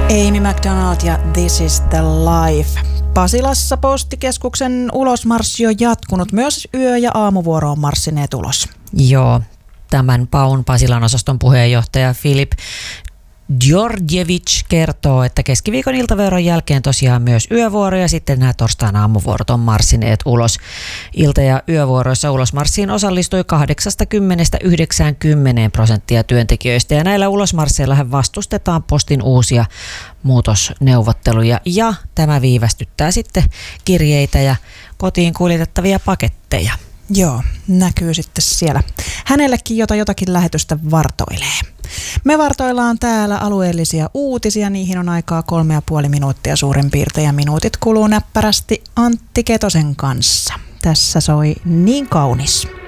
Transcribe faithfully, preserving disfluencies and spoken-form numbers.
Amy McDonald ja This is the Life. Pasilassa postikeskuksen ulosmarssi on jatkunut. Myös yö- ja aamuvuoro on marssineet ulos. Joo, tämän Paun Pasilan osaston puheenjohtaja Filip Georgievich kertoo, että keskiviikon iltavuoron jälkeen tosiaan myös yövuoro ja sitten nämä torstain aamuvuorot on marssineet ulos. Ilta- ja yövuoroissa ulosmarssiin osallistui kahdeksankymmentä yhdeksänkymmentä prosenttia työntekijöistä ja näillä ulosmarsseilla vastustetaan postin uusia muutosneuvotteluja ja tämä viivästyttää sitten kirjeitä ja kotiin kuljetettavia paketteja. Joo, näkyy sitten siellä. Hänellekin jota jotakin lähetystä vartoilee. Me vartoillaan täällä alueellisia uutisia. Niihin on aikaa kolme ja puoli minuuttia suurin piirtein ja minuutit kuluu näppärästi Antti Ketosen kanssa. Tässä soi Niin kaunis.